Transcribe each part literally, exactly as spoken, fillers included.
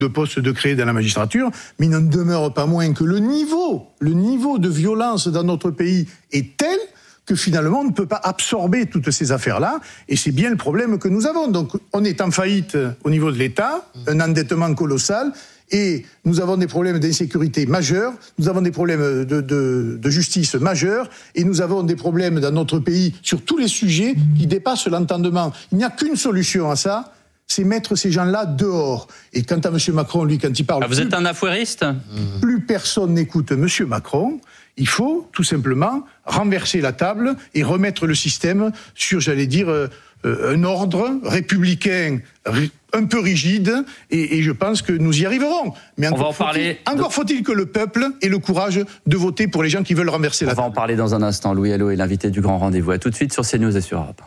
de postes de créer dans la magistrature, mais il n'en demeure pas moins que le niveau, le niveau de violence dans notre pays est tel que finalement on ne peut pas absorber toutes ces affaires-là, et c'est bien le problème que nous avons. Donc on est en faillite au niveau de l'État, un endettement colossal, et nous avons des problèmes d'insécurité majeurs, nous avons des problèmes de, de, de justice majeurs, et nous avons des problèmes dans notre pays sur tous les sujets qui dépassent l'entendement. Il n'y a qu'une solution à ça, c'est mettre ces gens-là dehors. Et quant à M. Macron, lui, quand il parle... Ah, vous plus, êtes un affairiste ? Plus personne n'écoute M. Macron. Il faut, tout simplement, renverser la table et remettre le système sur, j'allais dire, euh, un ordre républicain un peu rigide, et, et je pense que nous y arriverons. Mais encore, On va en faut-il, parler encore de... faut-il que le peuple ait le courage de voter pour les gens qui veulent renverser la table. On va en parler dans un instant. Louis Alliot est l'invité du Grand Rendez-vous. À tout de suite sur CNews et sur Europe.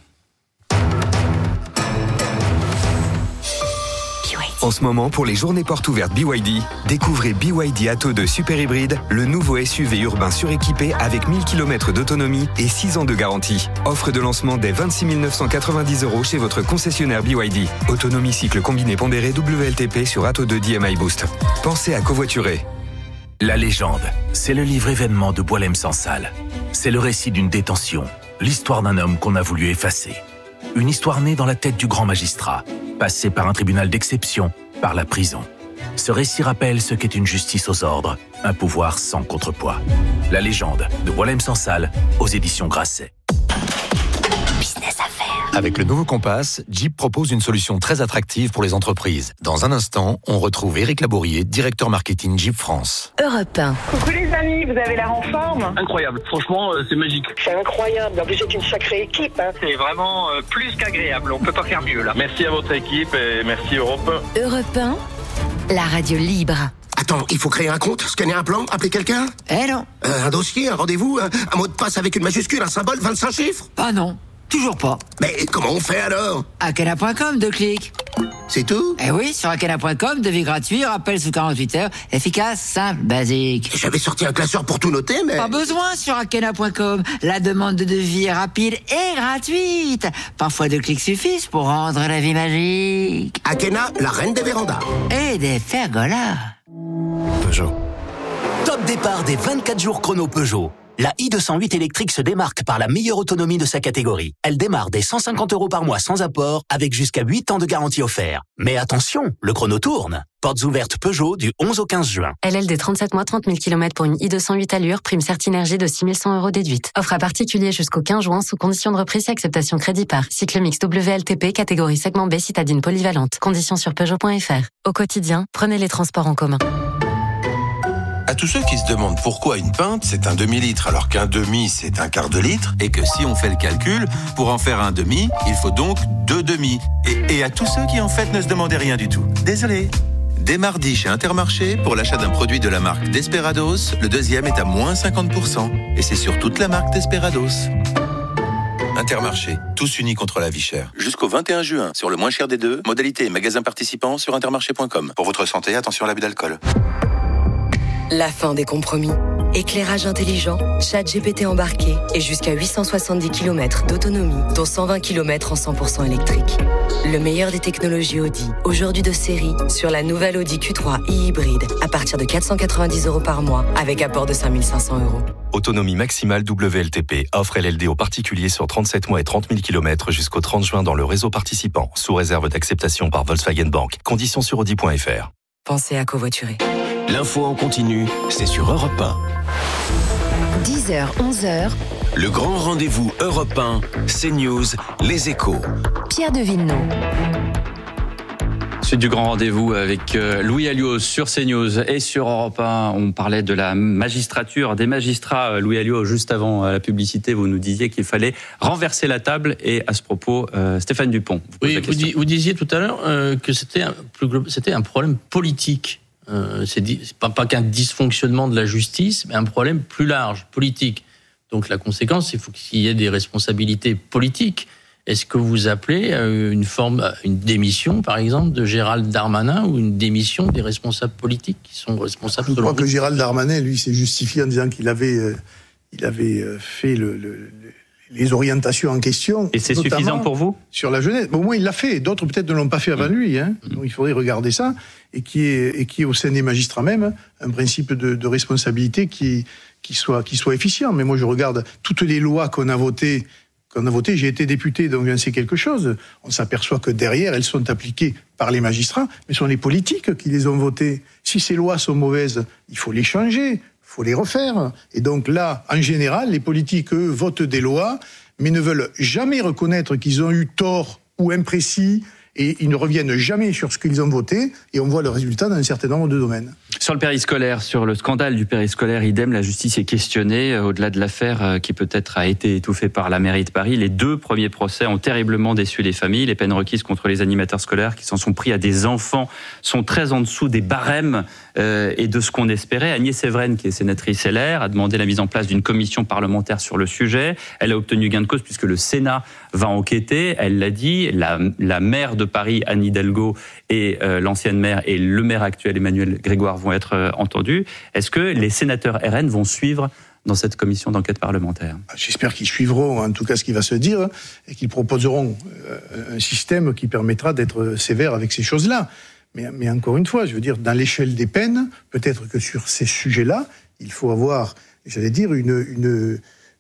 En ce moment, pour les journées portes ouvertes B Y D, découvrez B Y D Atto deux Super Hybride, le nouveau S U V urbain suréquipé avec mille kilomètres d'autonomie et six ans de garantie. Offre de lancement dès vingt-six mille neuf cent quatre-vingt-dix euros chez votre concessionnaire B Y D. Autonomie cycle combiné pondéré W L T P sur Atto deux D M I Boost. Pensez à covoiturer. La légende, c'est le livre événement de Boualem Sansal. C'est le récit d'une détention, l'histoire d'un homme qu'on a voulu effacer. Une histoire née dans la tête du grand magistrat, passé par un tribunal d'exception, par la prison. Ce récit rappelle ce qu'est une justice aux ordres, un pouvoir sans contrepoids. La légende de Boualem Sansal aux éditions Grasset. Business Affaires. Avec le nouveau Compass, Jeep propose une solution très attractive pour les entreprises. Dans un instant, on retrouve Éric Labourier, directeur marketing Jeep France. Europe un. Coucou les amis, vous avez l'air en forme. Incroyable, franchement, euh, c'est magique. C'est incroyable, en plus c'est une sacrée équipe. Hein. C'est vraiment euh, plus qu'agréable, on peut pas faire mieux là. Merci à votre équipe et merci Europe un. Europe un, la radio libre. Attends, il faut créer un compte, scanner un plan, appeler quelqu'un ? Eh non. Euh, un dossier, un rendez-vous, un, un mot de passe avec une majuscule, un symbole, vingt-cinq chiffres ? Ah non, toujours pas. Mais comment on fait alors ? Akena point com, deux clics. C'est tout ? Eh oui, sur Akena point com, devis gratuit, rappel sous quarante-huit heures, efficace, simple, basique. J'avais sorti un classeur pour tout noter, mais... Pas besoin sur Akena point com. La demande de devis est rapide et gratuite. Parfois deux clics suffisent pour rendre la vie magique. Akena, la reine des vérandas. Et des pergolas. Peugeot. Top départ des vingt-quatre jours chrono Peugeot. La i deux cent huit électrique se démarque par la meilleure autonomie de sa catégorie. Elle démarre dès cent cinquante euros par mois sans apport, avec jusqu'à huit ans de garantie offert. Mais attention, le chrono tourne. Portes ouvertes Peugeot du onze au quinze juin. L L D trente-sept mois, trente mille kilomètres pour une i deux cent huit allure, prime Certinergie de six mille cent euros déduite. Offre à particulier jusqu'au quinze juin sous condition de reprise et acceptation crédit par. Cycle mix W L T P, catégorie segment B, citadine polyvalente. Conditions sur Peugeot point F R. Au quotidien, prenez les transports en commun. À tous ceux qui se demandent pourquoi une pinte, c'est un demi-litre, alors qu'un demi, c'est un quart de litre, et que si on fait le calcul, pour en faire un demi, il faut donc deux demi. Et, et à tous ceux qui, en fait, ne se demandaient rien du tout. Désolé. Dès mardi, chez Intermarché, pour l'achat d'un produit de la marque Desperados, le deuxième est à moins cinquante pour cent. Et c'est sur toute la marque Desperados. Intermarché, tous unis contre la vie chère. Jusqu'au vingt et un juin, sur le moins cher des deux, modalité et magasin participants sur intermarché point com. Pour votre santé, attention à l'abus d'alcool. La fin des compromis. Éclairage intelligent, chat G P T embarqué et jusqu'à huit cent soixante-dix kilomètres d'autonomie, dont cent vingt kilomètres en cent pour cent électrique. Le meilleur des technologies Audi, aujourd'hui de série, sur la nouvelle Audi Q trois e-hybride, à partir de quatre cent quatre-vingt-dix euros par mois, avec apport de cinq mille cinq cents euros. Autonomie maximale W L T P. Offre L L D aux particuliers sur trente-sept mois et trente mille kilomètres jusqu'au trente juin dans le réseau participant, sous réserve d'acceptation par Volkswagen Bank. Conditions sur audi point F R. Pensez à covoiturer. L'info en continu, c'est sur Europe un. dix heures, onze heures. Le grand rendez-vous Europe un, CNews, Les Échos. Pierre de Villeneuve. Suite du grand rendez-vous avec Louis Alliot sur CNews et sur Europe un. On parlait de la magistrature, des magistrats. Louis Alliot, juste avant la publicité, vous nous disiez qu'il fallait renverser la table. Et à ce propos, euh, Stéphane Dupont. Vous, oui, vous, vous disiez tout à l'heure euh, que c'était un, c'était un problème politique. Euh, c'est, di- c'est pas, pas qu'un dysfonctionnement de la justice, mais un problème plus large, politique. Donc la conséquence, il faut qu'il y ait des responsabilités politiques. Est-ce que vous appelez une forme, une démission, par exemple, de Gérald Darmanin ou une démission des responsables politiques qui sont responsables de... Je crois que Gérald Darmanin, lui, s'est justifié en disant qu'il avait, euh, il avait fait le, le, les orientations en question. Et c'est suffisant pour vous ? Sur la jeunesse. Bon, au moins, il l'a fait. D'autres, peut-être, ne l'ont pas fait avant lui. Hein. Donc, il faudrait regarder ça. Et qui est, et qui est au sein des magistrats même, un principe de, de responsabilité qui, qui, soit, qui soit efficient. Mais moi, je regarde toutes les lois qu'on a votées. Qu'on a votées. J'ai été député, donc j'en sais quelque chose. On s'aperçoit que derrière, elles sont appliquées par les magistrats, mais ce sont les politiques qui les ont votées. Si ces lois sont mauvaises, il faut les changer. Il faut les refaire. Et donc là, en général, les politiques, eux, votent des lois, mais ne veulent jamais reconnaître qu'ils ont eu tort ou imprécis, et ils ne reviennent jamais sur ce qu'ils ont voté, et on voit le résultat dans un certain nombre de domaines. Sur le périscolaire, sur le scandale du périscolaire, idem, la justice est questionnée. Au-delà de l'affaire qui peut-être a été étouffée par la mairie de Paris, les deux premiers procès ont terriblement déçu les familles. Les peines requises contre les animateurs scolaires qui s'en sont pris à des enfants sont très en dessous des barèmes euh, et de ce qu'on espérait. Agnès Evren, qui est sénatrice L R, a demandé la mise en place d'une commission parlementaire sur le sujet. Elle a obtenu gain de cause puisque le Sénat va enquêter. Elle l'a dit, la, la maire de Paris, Anne Hidalgo, et euh, l'ancienne maire et le maire actuel, Emmanuel Grégoire, vont être euh, entendus. Est-ce que les sénateurs R N vont suivre dans cette commission d'enquête parlementaire ? J'espère qu'ils suivront en tout cas ce qui va se dire et qu'ils proposeront euh, un système qui permettra d'être sévère avec ces choses-là. Mais, mais encore une fois, je veux dire, dans l'échelle des peines, peut-être que sur ces sujets-là, il faut avoir, j'allais dire, une, une,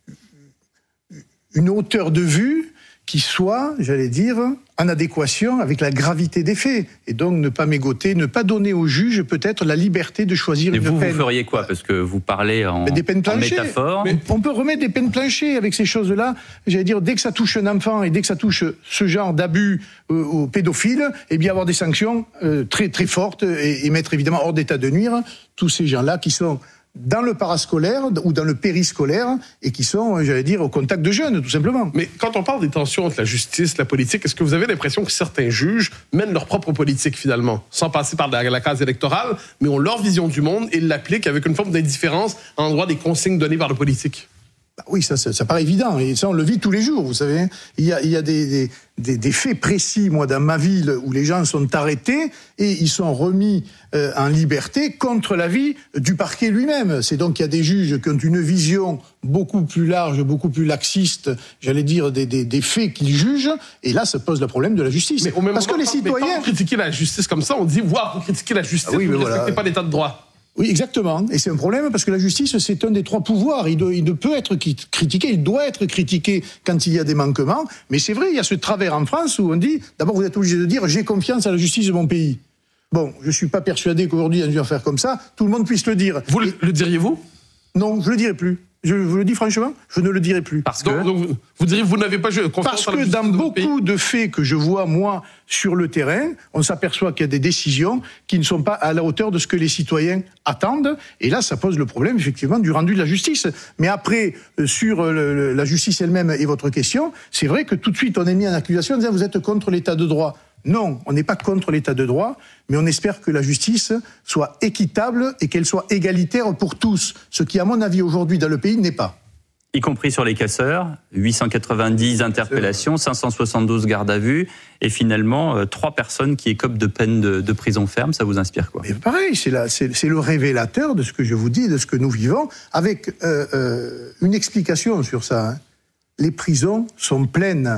une hauteur de vue qui soit, j'allais dire, en adéquation avec la gravité des faits. Et donc ne pas mégoter, ne pas donner au juge peut-être la liberté de choisir Et une vous, peine. Vous feriez quoi ? Parce que vous parlez en, des peines en métaphore. Mais on peut remettre des peines planchées avec ces choses-là. J'allais dire, dès que ça touche un enfant et dès que ça touche ce genre d'abus euh, aux pédophiles, eh bien avoir des sanctions euh, très très fortes et, et mettre évidemment hors d'état de nuire tous ces gens-là qui sont dans le parascolaire ou dans le périscolaire et qui sont, j'allais dire, au contact de jeunes, tout simplement. Mais quand on parle des tensions entre la justice, la politique, est-ce que vous avez l'impression que certains juges mènent leur propre politique, finalement, sans passer par la, la case électorale, mais ont leur vision du monde et l'appliquent avec une forme d'indifférence à l'endroit des consignes données par le politique? Bah oui, ça, ça, ça paraît évident, et ça on le vit tous les jours, vous savez. Il y a, il y a des, des, des, des faits précis, moi, dans ma ville, où les gens sont arrêtés et ils sont remis euh, en liberté contre l'avis du parquet lui-même. C'est donc qu'il y a des juges qui ont une vision beaucoup plus large, beaucoup plus laxiste, j'allais dire, des, des, des faits qu'ils jugent, et là, ça pose le problème de la justice. Mais au même Parce moment, que les citoyens... quand vous critiquez la justice comme ça, on dit, waouh, vous critiquez la justice, ah oui, vous ne voilà. respectez pas l'état de droit. Oui, exactement. Et c'est un problème parce que la justice, c'est un des trois pouvoirs. Il, doit, il ne peut être critiqué, il doit être critiqué quand il y a des manquements. Mais c'est vrai, il y a ce travers en France où on dit, d'abord vous êtes obligé de dire, j'ai confiance à la justice de mon pays. Bon, je ne suis pas persuadé qu'aujourd'hui, dans une affaire comme ça, tout le monde puisse le dire. Vous le, le diriez-vous ? Non, je ne le dirai plus. Je vous le dis franchement, je ne le dirai plus. Parce que donc, donc, vous diriez vous n'avez pas confiance Parce que dans beaucoup de faits que je vois, moi, sur le terrain, on s'aperçoit qu'il y a des décisions qui ne sont pas à la hauteur de ce que les citoyens attendent. Et là, ça pose le problème, effectivement, du rendu de la justice. Mais après, sur le, la justice elle-même et votre question, c'est vrai que tout de suite, on est mis en accusation en disant « vous êtes contre l'état de droit ». Non, on n'est pas contre l'état de droit, mais on espère que la justice soit équitable et qu'elle soit égalitaire pour tous, ce qui, à mon avis, aujourd'hui, dans le pays, n'est pas. Y compris sur les casseurs, huit cent quatre-vingt-dix interpellations, cinq cent soixante-douze gardes à vue, et finalement, euh, trois personnes qui écopent de peine de, de prison ferme. Ça vous inspire quoi ? Mais pareil, c'est, la, c'est, c'est le révélateur de ce que je vous dis, de ce que nous vivons, avec euh, euh, une explication sur ça. Hein. Les prisons sont pleines.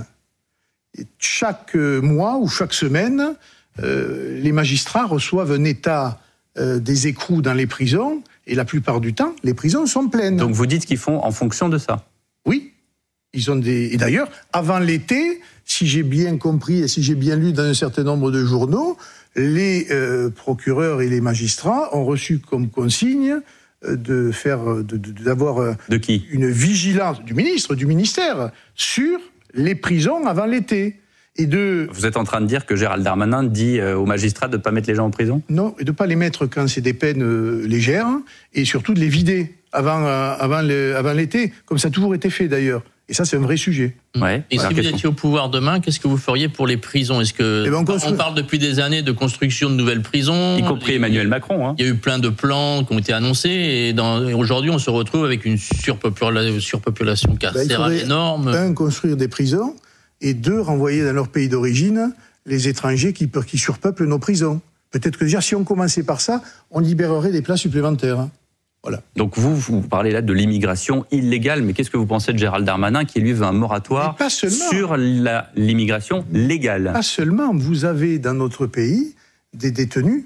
Et chaque mois ou chaque semaine, euh, les magistrats reçoivent un état euh, des écrous dans les prisons, et la plupart du temps, les prisons sont pleines. Donc vous dites qu'ils font en fonction de ça ? Oui. Ils ont des... Et d'ailleurs, avant l'été, si j'ai bien compris et si j'ai bien lu dans un certain nombre de journaux, les euh, procureurs et les magistrats ont reçu comme consigne de faire, de, de, d'avoir de qui une vigilance du ministre, du ministère, sur les prisons avant l'été. Et de... Vous êtes en train de dire que Gérald Darmanin dit aux magistrats de ne pas mettre les gens en prison ? Non, et de ne pas les mettre quand c'est des peines euh, légères, et surtout de les vider avant, euh, avant, le, avant l'été, comme ça a toujours été fait d'ailleurs. Et ça, c'est un vrai sujet. Ouais. Et alors, si vous étiez au pouvoir demain, qu'est-ce que vous feriez pour les prisons ? Est-ce que eh ben on, construit... on parle depuis des années de construction de nouvelles prisons, y compris les... Emmanuel Macron. Hein. Il y a eu plein de plans qui ont été annoncés, et, dans... et aujourd'hui, on se retrouve avec une surpopula... surpopulation carcérale ben, énorme. Un, construire des prisons, et deux, renvoyer dans leur pays d'origine les étrangers qui, qui surpeuplent nos prisons. Peut-être que déjà, si on commençait par ça, on libérerait des places supplémentaires. Voilà. Donc vous, vous parlez là de l'immigration illégale, mais qu'est-ce que vous pensez de Gérald Darmanin qui lui veut un moratoire sur la, l'immigration légale? Pas seulement, vous avez dans notre pays des détenus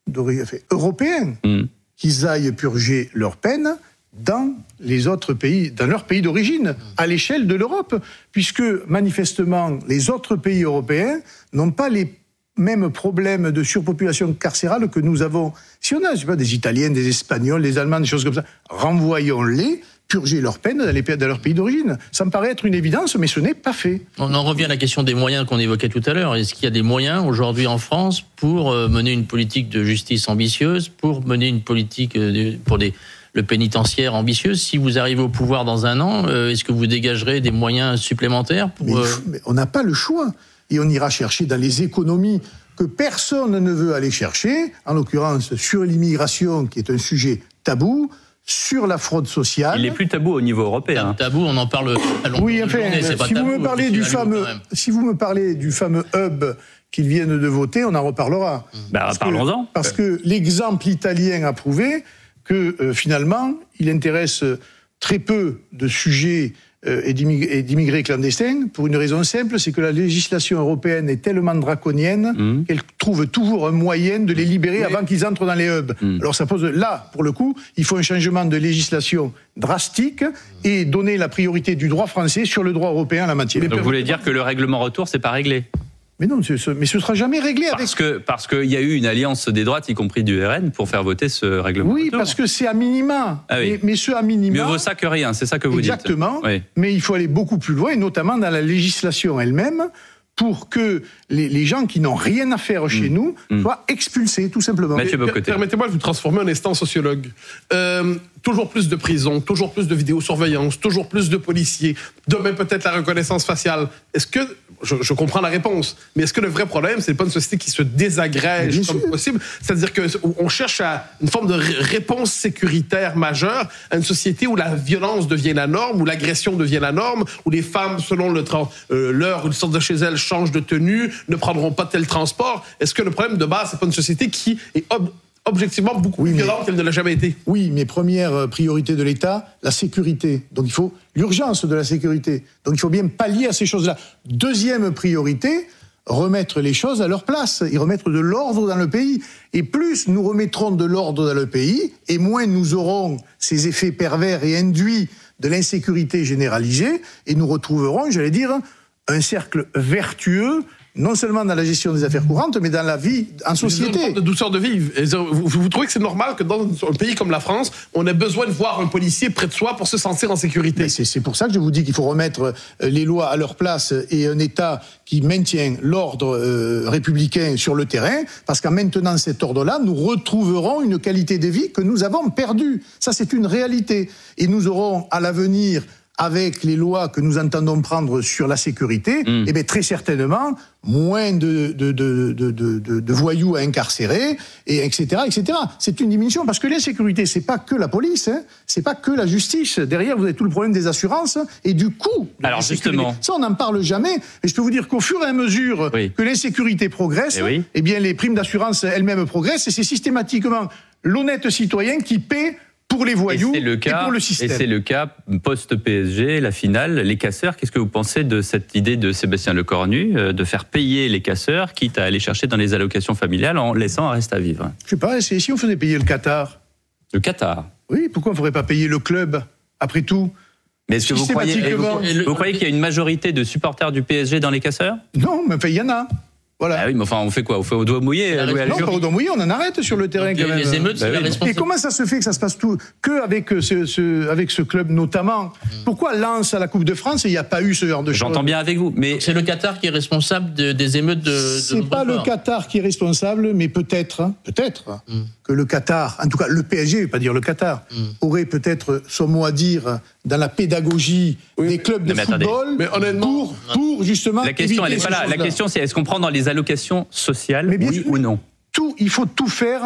européens mmh. qui aillent purger leur peine dans les autres pays, dans leur pays d'origine, à l'échelle de l'Europe, puisque manifestement les autres pays européens n'ont pas les mêmes problèmes de surpopulation carcérale que nous avons. Si on a, je sais pas, des Italiens, des Espagnols, des Allemands, des choses comme ça, renvoyons-les purger leur peine dans, les, dans leur pays d'origine. Ça me paraît être une évidence, mais ce n'est pas fait. On en revient à la question des moyens qu'on évoquait tout à l'heure. Est-ce qu'il y a des moyens aujourd'hui en France pour mener une politique de justice ambitieuse, pour mener une politique de, pour des, le pénitentiaire ambitieuse? Si vous arrivez au pouvoir dans un an, est-ce que vous dégagerez des moyens supplémentaires pour, mais, euh... mais on n'a pas le choix. Et on ira chercher dans les économies que personne ne veut aller chercher, en l'occurrence sur l'immigration, qui est un sujet tabou, sur la fraude sociale. Il est plus tabou au niveau européen. Tabou, on en parle à longueur oui, enfin, de journée, c'est pas si tabou, vous me parlez du fameux, quand si vous me parlez du fameux hub qu'ils viennent de voter, on en reparlera. Bah, parce parlons-en. Que, parce que l'exemple italien a prouvé que euh, finalement, il intéresse très peu de sujets euh, et, d'immigrés, et d'immigrés clandestins, pour une raison simple, c'est que la législation européenne est tellement draconienne mmh. qu'elle trouve toujours un moyen de les libérer oui. avant qu'ils entrent dans les hubs. Mmh. Alors ça pose, là, pour le coup, il faut un changement de législation drastique et donner la priorité du droit français sur le droit européen en la matière. Donc vous voulez dire que le règlement retour, c'est pas réglé? Mais non, ce, ce, mais ce sera jamais réglé avec... Parce que parce qu'il y a eu une alliance des droites, y compris du R N, pour faire voter ce règlement. Oui, retour. Parce que c'est à minima. Ah oui. mais, mais ce à minima... Mieux vaut ça que rien, c'est ça que vous exactement, dites. Exactement, oui. Mais il faut aller beaucoup plus loin, et notamment dans la législation elle-même, pour que les, les gens qui n'ont rien à faire chez mmh. nous mmh. soient expulsés, tout simplement. Mathieu Bocoté. Permettez-moi de vous transformer en instant sociologue. Euh, toujours plus de prisons, toujours plus de vidéosurveillance, toujours plus de policiers, demain peut-être la reconnaissance faciale. Est-ce que... Je, je comprends la réponse, mais est-ce que le vrai problème, c'est pas une société qui se désagrège comme sûr. possible? C'est-à-dire qu'on cherche à une forme de réponse sécuritaire majeure à une société où la violence devient la norme, où l'agression devient la norme, où les femmes, selon le tra- euh, l'heure où elles sortent de chez elles, changent de tenue, ne prendront pas tel transport. Est-ce que le problème de base, c'est pas une société qui est ob- objectivement beaucoup oui, plus violente qu'elle ne l'a jamais été? Oui, mais première priorité de l'État, la sécurité. Donc il faut l'urgence de la sécurité. Donc il faut bien pallier à ces choses-là. Deuxième priorité, remettre les choses à leur place et remettre de l'ordre dans le pays. Et plus nous remettrons de l'ordre dans le pays, et moins nous aurons ces effets pervers et induits de l'insécurité généralisée, et nous retrouverons, j'allais dire, un cercle vertueux, non seulement dans la gestion des affaires courantes, mais dans la vie en société. Une forme de douceur de vivre. Vous, vous, vous trouvez que c'est normal que dans un pays comme la France, on ait besoin de voir un policier près de soi pour se sentir en sécurité? C'est, c'est pour ça que je vous dis qu'il faut remettre les lois à leur place et un État qui maintient l'ordre euh, républicain sur le terrain, parce qu'en maintenant cet ordre-là, nous retrouverons une qualité de vie que nous avons perdue. Ça, c'est une réalité. Et nous aurons à l'avenir, avec les lois que nous entendons prendre sur la sécurité, mmh. eh bien, très certainement, moins de, de, de, de, de, de voyous à incarcérer, et et cetera, et cetera. C'est une diminution, parce que l'insécurité, c'est pas que la police, hein, c'est pas que la justice. Derrière, vous avez tout le problème des assurances et du coût. Alors, justement. Ça, on n'en parle jamais, mais je peux vous dire qu'au fur et à mesure oui. que l'insécurité progresse, eh, oui. eh bien, les primes d'assurance elles-mêmes progressent, et c'est systématiquement l'honnête citoyen qui paie pour les voyous et, le cas, et pour le système. Et c'est le cas post-P S G, la finale, les casseurs. Qu'est-ce que vous pensez de cette idée de Sébastien Lecornu euh, de faire payer les casseurs, quitte à aller chercher dans les allocations familiales en laissant un reste à vivre? Je sais pas, c'est, si on faisait payer le Qatar. Le Qatar? Oui, pourquoi on ne ferait pas payer le club, après tout? Mais est-ce que vous croyez, vous, vous croyez qu'il y a une majorité de supporters du P S G dans les casseurs? Non, mais enfin, il y en a. Voilà. Ah oui, mais enfin, on fait quoi? On fait au doigt mouillé? Non, pas au doigt mouillé, on en arrête sur le terrain. Donc, quand même. Les émeutes, c'est bah, la responsabilité. Et comment ça se fait que ça se passe tout que avec ce, ce, avec ce club notamment? mm. Pourquoi Lens à la Coupe de France et il n'y a pas eu ce genre de choses? J'entends bien avec vous, mais donc c'est le Qatar qui est responsable de, des émeutes de. de c'est pas le Qatar qui est responsable, mais peut-être, peut-être mm. que le Qatar, en tout cas le P S G, je vais pas dire le Qatar, mm. aurait peut-être son mot à dire dans la pédagogie oui, des clubs de mais football mais pour, pour justement. La question, elle n'est pas là. La question, c'est est-ce qu'on prend dans les allocations sociales, mais bien oui sûr, ou non? Tout, il faut tout faire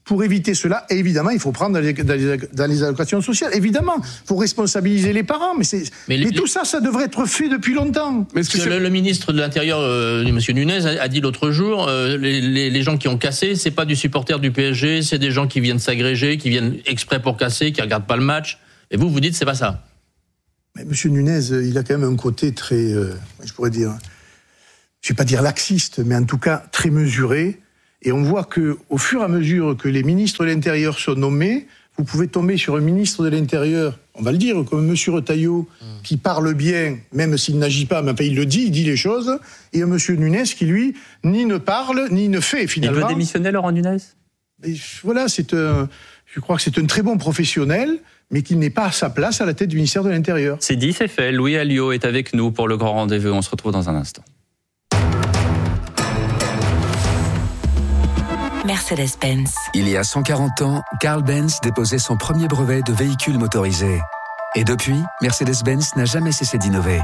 pour éviter cela. Et évidemment, il faut prendre dans les, dans les, dans les allocations sociales. Évidemment, il faut responsabiliser les parents. Mais, c'est, mais, mais les, tout ça, ça devrait être fait depuis longtemps. Mais que le, le ministre de l'Intérieur, euh, M. Nunez, a, a dit l'autre jour, euh, les, les, les gens qui ont cassé, c'est pas du supporter du P S G, c'est des gens qui viennent s'agréger, qui viennent exprès pour casser, qui regardent pas le match. Et vous, vous dites c'est pas ça. Mais M. Nunez, il a quand même un côté très, euh, je pourrais dire, je vais pas dire laxiste, mais en tout cas très mesuré. Et on voit que, au fur et à mesure que les ministres de l'Intérieur sont nommés, vous pouvez tomber sur un ministre de l'Intérieur, on va le dire, comme M. Retailleau, mmh. qui parle bien, même s'il n'agit pas, mais enfin, il le dit, il dit les choses, et un M. Nunez qui, lui, ni ne parle, ni ne fait, finalement. Il doit démissionner, Laurent Nunez ? Et voilà, c'est un, je crois que c'est un très bon professionnel, mais qui n'est pas à sa place à la tête du ministère de l'Intérieur. C'est dit, c'est fait. Louis Alliot est avec nous pour le grand rendez-vous. On se retrouve dans un instant. Mercedes-Benz. Il y a cent quarante ans, Carl Benz déposait son premier brevet de véhicule motorisé. Et depuis, Mercedes-Benz n'a jamais cessé d'innover.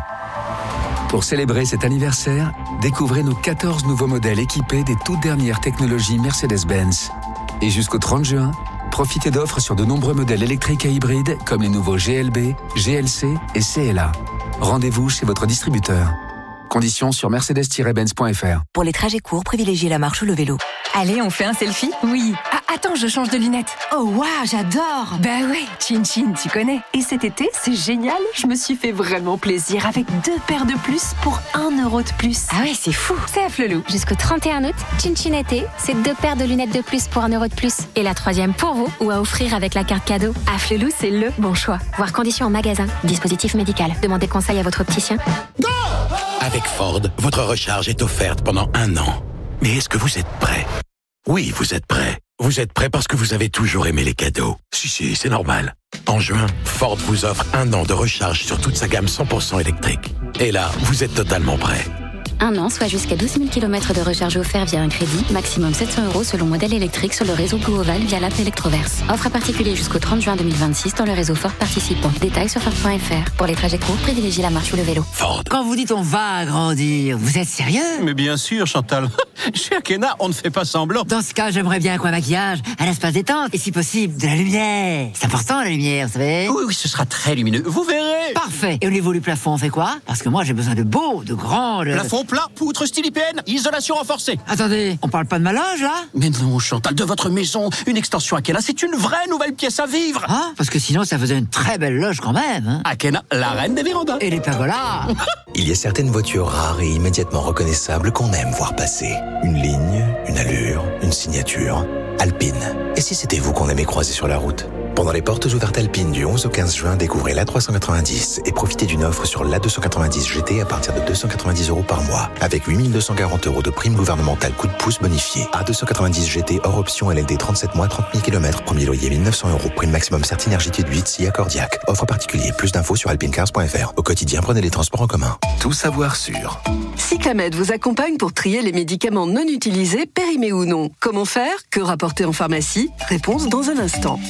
Pour célébrer cet anniversaire, découvrez nos quatorze nouveaux modèles équipés des toutes dernières technologies Mercedes-Benz. Et jusqu'au trente juin, profitez d'offres sur de nombreux modèles électriques et hybrides comme les nouveaux G L B, G L C et C L A. Rendez-vous chez votre distributeur. Conditions sur mercedes tiret benz point f r. Pour les trajets courts, privilégiez la marche ou le vélo. Allez, on fait un selfie ? Oui. Ah, attends, je change de lunettes. Oh, waouh, j'adore. Bah ouais, Chin Chin, tu connais. Et cet été, c'est génial, je me suis fait vraiment plaisir avec deux paires de plus pour un euro de plus. Ah ouais, c'est fou. C'est à Flelou. Jusqu'au trente et un août, Chin Chin été, c'est deux paires de lunettes de plus pour un euro de plus. Et la troisième pour vous, ou à offrir avec la carte cadeau. À Flelou, c'est le bon choix. Voir conditions en magasin. Dispositif médical. Demandez conseil à votre opticien. Go! Avec Ford, votre recharge est offerte pendant un an. Mais est-ce que vous êtes prêt ? Oui, vous êtes prêt. Vous êtes prêt parce que vous avez toujours aimé les cadeaux. Si, si, c'est normal. En juin, Ford vous offre un an de recharge sur toute sa gamme cent pour cent électrique. Et là, vous êtes totalement prêt. Un an, soit jusqu'à douze mille kilomètres de recharge offerts via un crédit, maximum sept cents euros selon modèle électrique sur le réseau Blue Oval via l'app Electroverse. Offre à particulier jusqu'au trente juin deux mille vingt-six dans le réseau Ford participant. Détails sur Ford point f r. Pour les trajets courts, privilégiez la marche ou le vélo. Ford. Quand vous dites on va agrandir, vous êtes sérieux ? Mais bien sûr, Chantal. Chez Akena, on ne fait pas semblant. Dans ce cas, j'aimerais bien un coin maquillage, un espace détente et si possible, de la lumière. C'est important la lumière, vous savez ? Oui, oui, ce sera très lumineux. Vous verrez. Parfait. Et au niveau du plafond, on fait quoi ? Parce que moi, j'ai besoin de beau, de grand... De... Plafond plat, poutre style I P N, isolation renforcée. Attendez, on parle pas de ma loge, là ? Mais non, Chantal, de votre maison, une extension Akena, c'est une vraie nouvelle pièce à vivre. Ah, parce que sinon, ça faisait une très belle loge quand même. Hein. Akena, la reine des vérandas. Et les pergolas. Il y a certaines voitures rares et immédiatement reconnaissables qu'on aime voir passer. Une ligne, une allure, une signature. Alpine. Et si c'était vous qu'on aimait croiser sur la route ? Pendant les portes ouvertes Alpine du onze au quinze juin, découvrez l'A trois cent quatre-vingt-dix et profitez d'une offre sur l'A deux cent quatre-vingt-dix G T à partir de deux cent quatre-vingt-dix euros par mois, avec huit mille deux cent quarante euros de prime gouvernementale coup de pouce bonifié. A deux cent quatre-vingt-dix G T hors option L L D trente-sept mois, trente mille kilomètres, premier loyer mille neuf cents euros, prime maximum Certinergie de huit, S I A Cordiac. Offre particulier, plus d'infos sur alpinecars point f r. Au quotidien, prenez les transports en commun. Tout savoir sur... Cyclamed vous accompagne pour trier les médicaments non utilisés, périmés ou non. Comment faire ? Que rapporter en pharmacie ? Réponse dans un instant.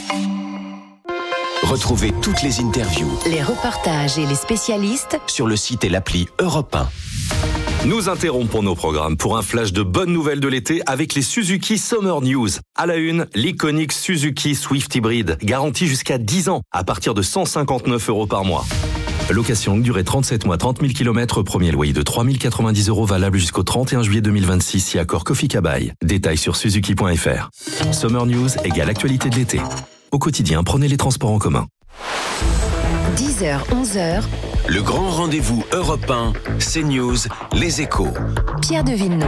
Retrouvez toutes les interviews, les reportages et les spécialistes sur le site et l'appli Europe un. Nous interrompons nos programmes pour un flash de bonnes nouvelles de l'été avec les Suzuki Summer News. À la une, l'iconique Suzuki Swift Hybrid, garantie jusqu'à dix ans, à partir de cent cinquante-neuf euros par mois. Location longue durée trente-sept mois, trente mille kilomètres, premier loyer de trois mille quatre-vingt-dix euros valable jusqu'au trente et un juillet deux mille vingt-six si accord Kofi Kabai. Détails sur suzuki point f r. Summer News égale actualité de l'été. Au quotidien, prenez les transports en commun. dix heures, onze heures. Le grand rendez-vous Europe un, CNews, Les Échos. Pierre de Villeneuve.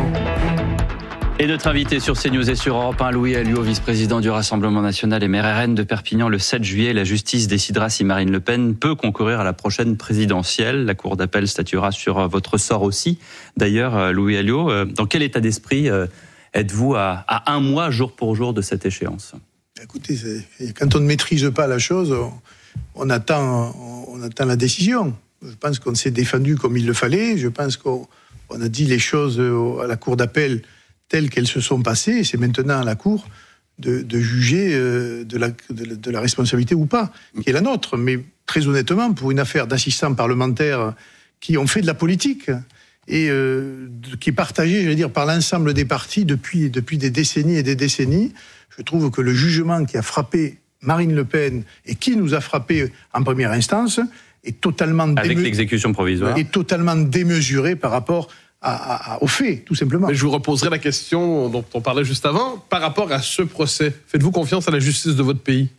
Et notre invité sur CNews et sur Europe un, Louis Alliot, vice-président du Rassemblement National et maire R N de Perpignan. Le sept juillet, la justice décidera si Marine Le Pen peut concourir à la prochaine présidentielle. La Cour d'appel statuera sur votre sort aussi. D'ailleurs, Louis Alliot, dans quel état d'esprit êtes-vous à, à un mois, jour pour jour, de cette échéance ? Écoutez, quand on ne maîtrise pas la chose, on, on, attend, on attend la décision. Je pense qu'on s'est défendu comme il le fallait. Je pense qu'on on a dit les choses à la Cour d'appel telles qu'elles se sont passées. C'est maintenant à la Cour de, de juger de la, de, de la responsabilité ou pas, qui est la nôtre. Mais très honnêtement, pour une affaire d'assistants parlementaires qui ont fait de la politique et euh, qui est partagé, j'allais dire, par l'ensemble des partis depuis, depuis des décennies et des décennies. Je trouve que le jugement qui a frappé Marine Le Pen et qui nous a frappé en première instance est totalement avec déme- l'exécution provisoire est totalement démesuré par rapport à, à, aux faits, tout simplement. Mais je vous reposerai la question dont on parlait juste avant. Par rapport à ce procès, faites-vous confiance à la justice de votre pays?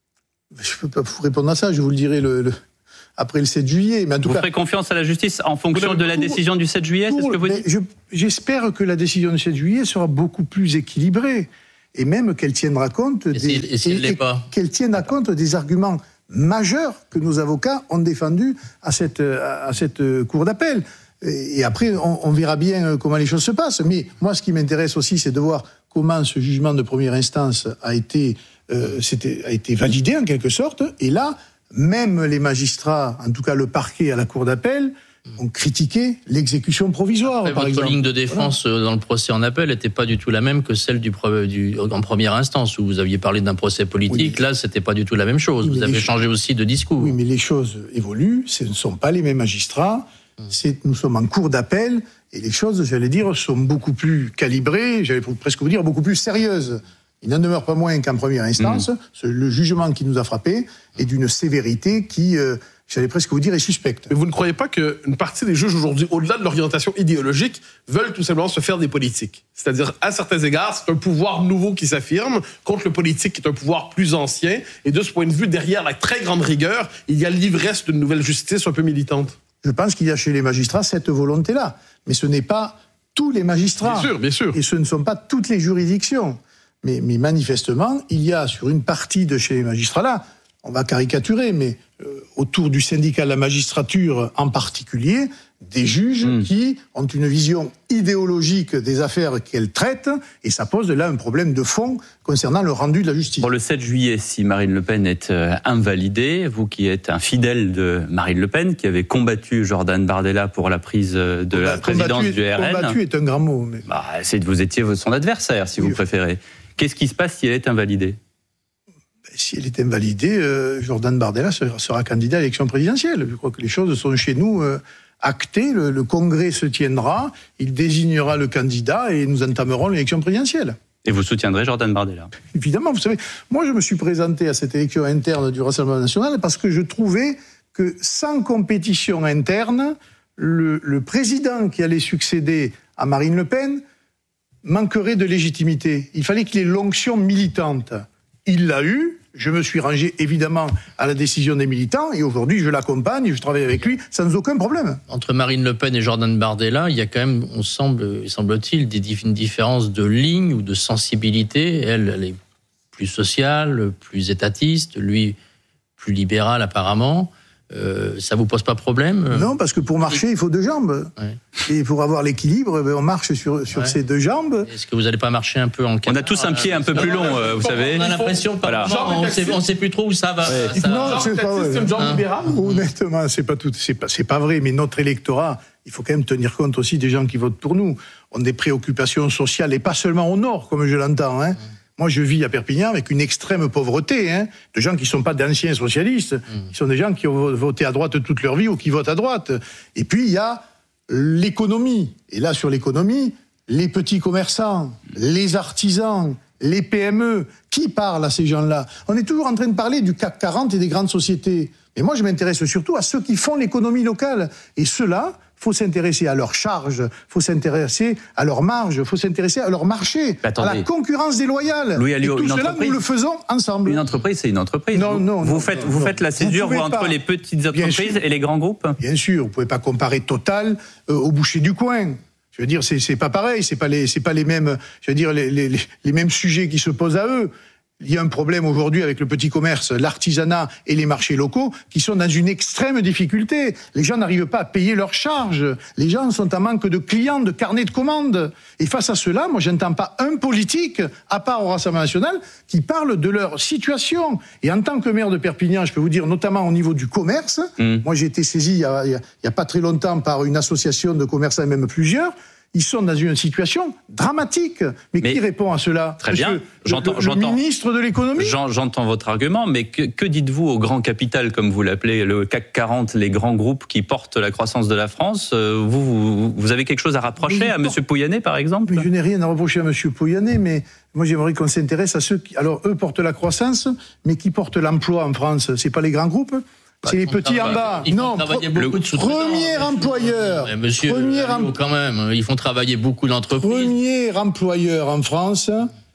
Je ne peux pas vous répondre à ça, je vous le dirai le, le, après le sept juillet. Mais en tout vous cas, ferez confiance à la justice en fonction de la pour, décision du sept juillet, c'est ce que vous dites? je, J'espère que la décision du sept juillet sera beaucoup plus équilibrée et même qu'elle tiendra compte et des, si, et si et, et qu'elle tienne compte des arguments majeurs que nos avocats ont défendus à cette, à cette cour d'appel. Et après, on, on verra bien comment les choses se passent. Mais moi, ce qui m'intéresse aussi, c'est de voir comment ce jugement de première instance a été, euh, c'était, a été validé en quelque sorte. Et là, même les magistrats, en tout cas le parquet à la cour d'appel, ont critiqué l'exécution provisoire. Après, par votre exemple. ligne de défense voilà. dans le procès en appel n'était pas du tout la même que celle du, du en première instance où vous aviez parlé d'un procès politique. Oui, là, c'était pas du tout la même chose. Oui, vous avez changé aussi de discours. Oui, mais les choses évoluent. Ce ne sont pas les mêmes magistrats. C'est, nous sommes en cour d'appel et les choses, j'allais dire, sont beaucoup plus calibrées, j'allais presque vous dire beaucoup plus sérieuses. Il n'en demeure pas moins qu'en première instance, mmh. le jugement qui nous a frappé est d'une sévérité qui, euh, j'allais presque vous dire, est suspecte. Mais vous ne croyez pas qu'une partie des juges aujourd'hui, au-delà de l'orientation idéologique, veulent tout simplement se faire des politiques? C'est-à-dire, à certains égards, c'est un pouvoir nouveau qui s'affirme contre le politique qui est un pouvoir plus ancien. Et de ce point de vue, derrière la très grande rigueur, il y a l'ivresse d'une nouvelle justice un peu militante. Je pense qu'il y a chez les magistrats cette volonté-là. Mais ce n'est pas tous les magistrats. Bien sûr, bien sûr. Et ce ne sont pas toutes les juridictions. Mais, mais manifestement, il y a sur une partie de chez les magistrats-là, on va caricaturer, mais euh, autour du syndicat de la magistrature en particulier, des juges mmh. qui ont une vision idéologique des affaires qu'elles traitent, et ça pose là un problème de fond concernant le rendu de la justice. Pour le sept juillet, si Marine Le Pen est euh, invalidée, vous qui êtes un fidèle de Marine Le Pen, qui avez combattu Jordan Bardella pour la prise de Combat, la présidence combattu, du R N... Combattu est un grand mot. Mais... Bah, c'est, vous étiez son adversaire, si oui, vous préférez. Qu'est-ce qui se passe si elle est invalidée? Si elle est invalidée, euh, Jordan Bardella sera, sera candidat à l'élection présidentielle. Je crois que les choses sont chez nous euh, actées. Le, le Congrès se tiendra, il désignera le candidat et nous entamerons l'élection présidentielle. Et vous soutiendrez Jordan Bardella? Évidemment, vous savez, moi je me suis présenté à cette élection interne du Rassemblement national parce que je trouvais que sans compétition interne, le, le président qui allait succéder à Marine Le Pen manquerait de légitimité. Il fallait qu'il ait l'onction militante. Il l'a eu. Je me suis rangé évidemment à la décision des militants et aujourd'hui je l'accompagne, je travaille avec lui sans aucun problème. Entre Marine Le Pen et Jordan Bardella, il y a quand même, on semble, semble-t-il, une différence de ligne ou de sensibilité. Elle, elle est plus sociale, plus étatiste, lui plus libéral apparemment. Euh, ça vous pose pas problème? Non, parce que pour marcher, il faut deux jambes. Ouais. Et pour avoir l'équilibre, on marche sur, sur ouais. ces deux jambes. Est-ce que vous n'allez pas marcher un peu en canard? On a tous un pied un peu plus long, euh, vous savez. On a l'impression, voilà. on ne sait, sait plus trop où ça va. Ouais. Ça non, c'est pas vrai. C'est une jambe hein? libérale. Honnêtement, c'est pas tout, c'est pas, c'est pas vrai. Mais notre électorat, il faut quand même tenir compte aussi des gens qui votent pour nous. On a des préoccupations sociales et pas seulement au nord, comme je l'entends. Hein. Mmh. Moi, je vis à Perpignan avec une extrême pauvreté, hein, de gens qui ne sont pas d'anciens socialistes, mmh. qui sont des gens qui ont voté à droite toute leur vie ou qui votent à droite. Et puis, il y a l'économie. Et là, sur l'économie, les petits commerçants, les artisans, les P M E, qui parlent à ces gens-là? On est toujours en train de parler du C A C quarante et des grandes sociétés. Mais moi, je m'intéresse surtout à ceux qui font l'économie locale. Et ceux-là, il faut s'intéresser à leurs charges, il faut s'intéresser à leurs marges, il faut s'intéresser à leur marché, à la concurrence déloyale. Louis Alliot, et tout cela, nous le faisons ensemble. Une entreprise, c'est une entreprise. Non, non, vous non, faites, non, vous non. faites la césure vous entre pas. les petites entreprises et les grands groupes? Bien sûr, vous ne pouvez pas comparer Total euh, au boucher du coin. Je veux dire, c'est, c'est pas pareil, c'est pas les, c'est pas les mêmes, je veux dire, les, les, les mêmes sujets qui se posent à eux. Il y a un problème aujourd'hui avec le petit commerce, l'artisanat et les marchés locaux qui sont dans une extrême difficulté. Les gens n'arrivent pas à payer leurs charges. Les gens sont en manque de clients, de carnets de commandes. Et face à cela, moi, j'entends pas un politique, à part au Rassemblement national, qui parle de leur situation. Et en tant que maire de Perpignan, je peux vous dire, notamment au niveau du commerce, mmh. moi, j'ai été saisi il y a, il y a pas très longtemps par une association de commerçants, même plusieurs. Ils sont dans une situation dramatique. Mais, mais qui répond à cela? Très bien. Le, j'entends, le, le j'entends, ministre de l'économie. J'entends votre argument, mais que, que dites-vous au grand capital, comme vous l'appelez, le C A C quarante, les grands groupes qui portent la croissance de la France? Vous, vous, vous avez quelque chose à rapprocher à M. Pouyanné, par exemple? Mais je n'ai rien à reprocher à M. Pouyanné, mais moi j'aimerais qu'on s'intéresse à ceux qui... Alors eux portent la croissance, mais qui portent l'emploi en France? C'est pas les grands groupes? Bah, c'est les petits en bas. Non, beaucoup de premier employeur. Mais monsieur, premier em... quand même, ils font travailler beaucoup d'entreprises. Premier employeur en France,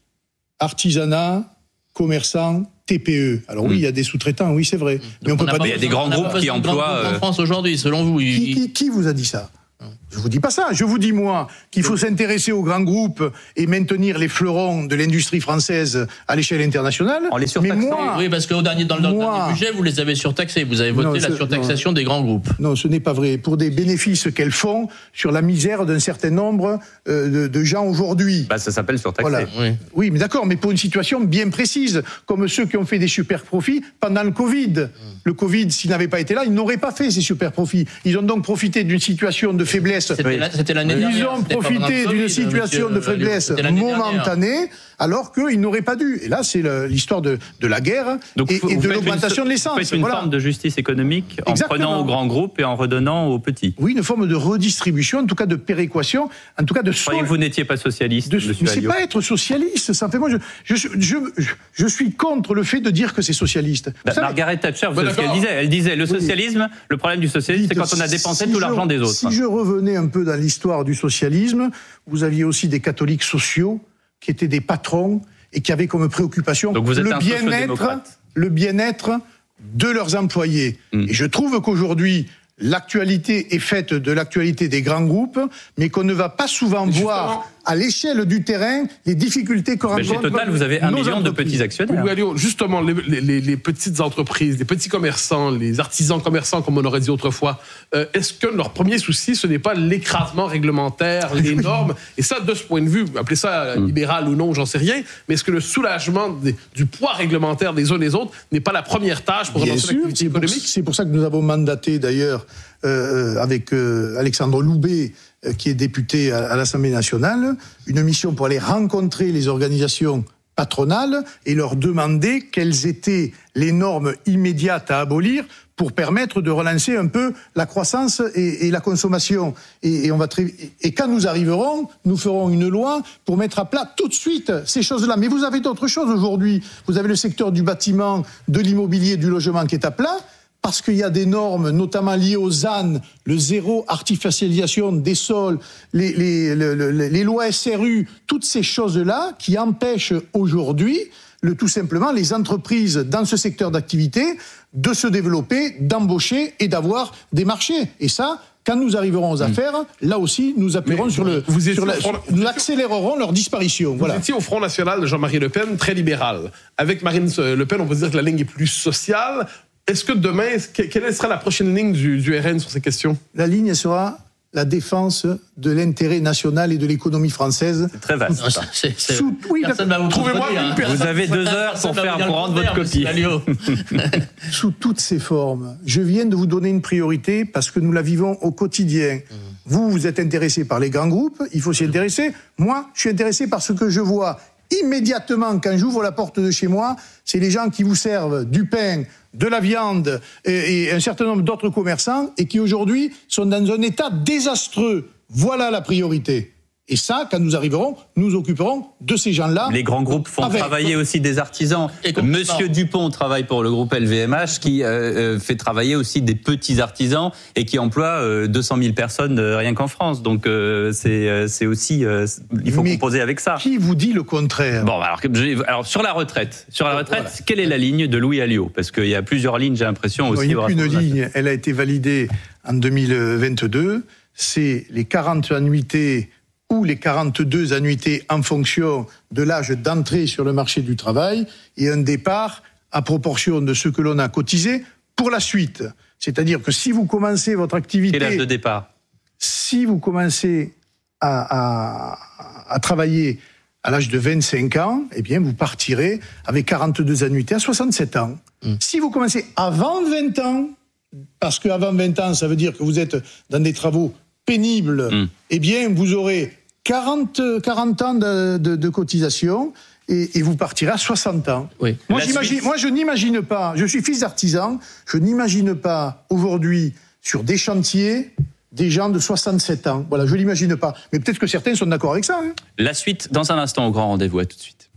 artisanat, commerçant, T P E. Alors oui, il mmh. y a des sous-traitants, oui, c'est vrai. Donc mais on, on peut pas dire. Il y a des grands groupes qui emploient. En France aujourd'hui, selon vous. Qui, il... qui, qui vous a dit ça? Je vous dis pas ça. Je vous dis, moi, qu'il faut s'intéresser aux grands groupes et maintenir les fleurons de l'industrie française à l'échelle internationale. En les surtaxant. Mais moi, oui, parce qu'au dernier, dans le moi, dernier budget, vous les avez surtaxés. Vous avez voté non, la surtaxation non. des grands groupes. Non, ce n'est pas vrai. Pour des bénéfices qu'elles font sur la misère d'un certain nombre euh, de, de gens aujourd'hui. Bah, ça s'appelle surtaxer. Voilà. Oui. oui, mais d'accord, mais pour une situation bien précise, comme ceux qui ont fait des super profits pendant le Covid. Hum. Le Covid, s'il n'avait pas été là, ils n'auraient pas fait ces super profits. Ils ont donc profité d'une situation de faiblesse. C'était, la, c'était l'année dernière. Ils ont profité d'une situation de faiblesse momentanée, alors qu'ils n'auraient pas dû. Et là, c'est le, l'histoire de, de la guerre donc, et, et de l'augmentation une, de l'essence. Vous faites une voilà. forme de justice économique en Exactement. prenant aux grands groupes et en redonnant aux petits. Oui, une forme de redistribution, en tout cas de péréquation, en tout cas de... Je croyais que vous n'étiez pas socialiste, de, monsieur Mais c'est Alliot. pas être socialiste, ça fait moi, je, je, je, je, je suis contre le fait de dire que c'est socialiste. Bah, Margaret Thatcher, vous savez ce qu'elle disait? Elle disait, le socialisme, oui. le problème du socialisme, c'est quand on a dépensé si tout je, l'argent des autres. Si je revenais un peu dans l'histoire du socialisme, vous aviez aussi des catholiques sociaux qui étaient des patrons et qui avaient comme préoccupation Donc vous êtes le un bien-être, le bien-être de leurs employés. Mmh. Et je trouve qu'aujourd'hui, l'actualité est faite de l'actualité des grands groupes, mais qu'on ne va pas souvent Justement. voir à l'échelle du terrain les difficultés qu'on rencontre. Chez Total, vous avez un million entreprises. de petits actionnaires. Oui, justement, les, les, les petites entreprises, les petits commerçants, les artisans commerçants, comme on aurait dit autrefois, euh, est-ce que leur premier souci, ce n'est pas l'écrasement réglementaire, les normes? Et ça, de ce point de vue, appelez ça mm. libéral ou non, j'en sais rien, mais est-ce que le soulagement des, du poids réglementaire des uns et des autres n'est pas la première tâche pour relancer l'activité économique? C'est pour ça que nous avons mandaté, d'ailleurs, euh, avec euh, Alexandre Loubet, qui est député à l'Assemblée nationale, une mission pour aller rencontrer les organisations patronales et leur demander quelles étaient les normes immédiates à abolir pour permettre de relancer un peu la croissance et, et la consommation. Et, et, on va très, et quand nous arriverons, nous ferons une loi pour mettre à plat tout de suite ces choses-là. Mais vous avez d'autres choses aujourd'hui. Vous avez le secteur du bâtiment, de l'immobilier, du logement qui est à plat. Parce qu'il y a des normes, notamment liées au Z A N, le zéro artificialisation des sols, les, les, les, les lois S R U, toutes ces choses-là qui empêchent aujourd'hui, le, tout simplement, les entreprises dans ce secteur d'activité de se développer, d'embaucher et d'avoir des marchés. Et ça, quand nous arriverons aux affaires, mmh. là aussi, nous appuierons sur le, vous sur la, front, nous accélérerons leur disparition. Vous voilà. étiez au Front National de Jean-Marie Le Pen, très libéral. Avec Marine Le Pen, on peut dire que la ligne est plus sociale. Est-ce que demain, quelle sera la prochaine ligne du, du R N sur ces questions? La ligne sera la défense de l'intérêt national et de l'économie française. C'est très vaste. Non, c'est, c'est... Sous, oui, vous trouvez-moi hein. Vous avez deux heures pour faire pour rendre votre copie. Sous toutes ces formes, je viens de vous donner une priorité parce que nous la vivons au quotidien. Mmh. Vous, vous êtes intéressé par les grands groupes, il faut s'y intéresser. Moi, je suis intéressé par ce que je vois immédiatement quand j'ouvre la porte de chez moi, c'est les gens qui vous servent du pain, de la viande et, et un certain nombre d'autres commerçants et qui aujourd'hui sont dans un état désastreux. Voilà la priorité. Et ça, quand nous arriverons, nous occuperons de ces gens-là. Les grands groupes font avec... travailler aussi des artisans. Monsieur Dupont travaille pour le groupe L V M H qui euh, fait travailler aussi des petits artisans et qui emploie euh, deux cent mille personnes euh, rien qu'en France. Donc euh, c'est, euh, c'est aussi... Euh, il faut Mais composer avec ça. Qui vous dit le contraire? Bon, alors, alors sur la retraite, sur la retraite, voilà. Quelle est la ligne de Louis Alliot? Parce qu'il y a plusieurs lignes, j'ai l'impression aussi. Il n'y a qu'une ligne, elle a été validée en deux mille vingt-deux. C'est les quarante annuités ou les quarante-deux annuités en fonction de l'âge d'entrée sur le marché du travail et un départ à proportion de ce que l'on a cotisé pour la suite. C'est-à-dire que si vous commencez votre activité... Quel âge de départ? Si vous commencez à, à, à travailler à l'âge de vingt-cinq ans, eh bien vous partirez avec quarante-deux annuités à soixante-sept ans. Mmh. Si vous commencez avant vingt ans, parce qu'avant vingt ans, ça veut dire que vous êtes dans des travaux pénible, mmh. eh bien, vous aurez quarante, quarante ans de, de, de cotisation et, et vous partirez à soixante ans. Oui. Moi, j'imagine, moi, je n'imagine pas, je suis fils d'artisan, je n'imagine pas aujourd'hui sur des chantiers des gens de soixante-sept ans. Voilà, je l'imagine pas. Mais peut-être que certains sont d'accord avec ça. Hein. La suite dans un instant au grand rendez-vous. À tout de suite.